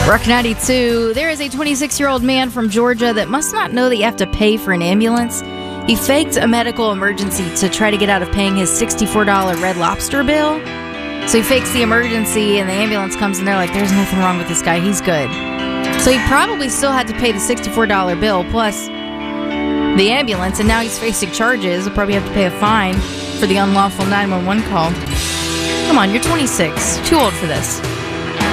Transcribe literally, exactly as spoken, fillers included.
Rock ninety-two. There is a twenty-six-year-old man from Georgia that must not know that you have to pay for an ambulance. He faked a medical emergency to try to get out of paying his sixty-four dollars Red Lobster bill. So he fakes the emergency, and the ambulance comes, and they're like, there's nothing wrong with this guy. He's good. So he probably still had to pay the sixty-four dollars bill plus the ambulance, and now he's facing charges. He'll probably have to pay a fine for the unlawful nine one one call. Come on, you're twenty-six. Too old for this.